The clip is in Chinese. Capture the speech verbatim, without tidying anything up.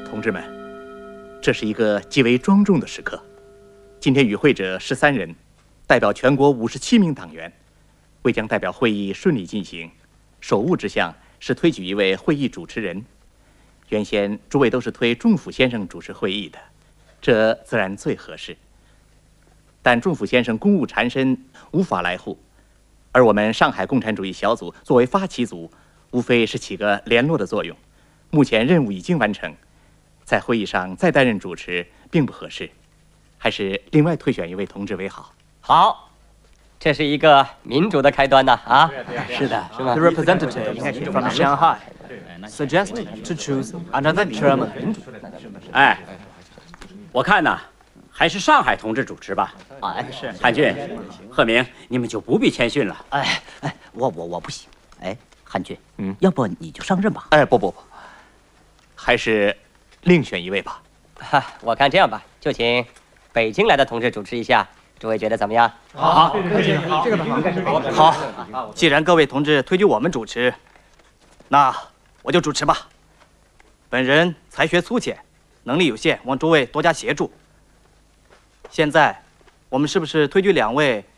同志们，这是一个极为庄重的时刻。今天与会者十三人，代表全国五十七名党员，为将代表会议顺利进行，首务之项是推举一位会议主持人。原先诸位都是推仲甫先生主持会议的，这自然最合适。但仲甫先生公务缠身，无法来沪，而我们上海共产主义小组作为发起组，无非是起个联络的作用。目前任务已经完成，在会议上再担任主持并不合适，还是另外推选一位同志为好。 好，这是一个民主的开端呐！啊， 是的， 是吧 The representative from Shanghai suggest to choose another chairman. 哎，我看呐，还是上海同志主持吧。 哎，是。 汉俊、贺明，你们就不必谦逊了。 哎哎，我我我不行。哎，汉俊，嗯，要不你就上任吧？ 哎，不不不，还是另选一位吧。 哈，我看这样吧，就请北京来的同志主持一下，诸位觉得怎么样？ 好，这个好。好，既然各位同志推举我们主持，那我就主持吧。本人才学粗浅，能力有限，望诸位多加协助。现在，我们是不是推举两位